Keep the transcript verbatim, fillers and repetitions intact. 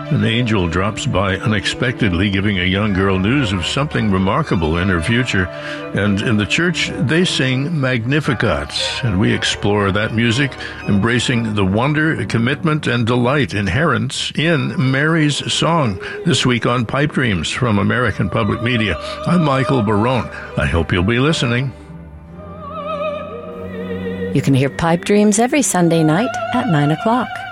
An angel drops by unexpectedly, giving a young girl news of something remarkable in her future. And in the church, they sing Magnificat, and we explore that music, embracing the wonder, commitment, and delight inherent in Mary's song. This week on Pipe Dreams from American Public Media, I'm Michael Barone. I hope you'll be listening. You can hear Pipe Dreams every Sunday night at nine o'clock.